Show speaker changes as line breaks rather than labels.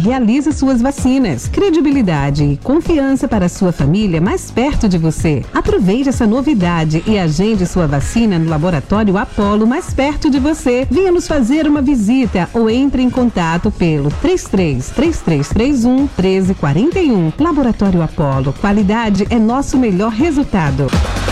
realize suas vacinas. Credibilidade e confiança para a sua família mais perto de você. Aproveite essa novidade e agende sua vacina no Laboratório Apollo mais perto de você. Venha nos fazer uma visita ou entre em contato pelo 33-3331 1341. Laboratório Apollo, qualidade é nosso melhor resultado.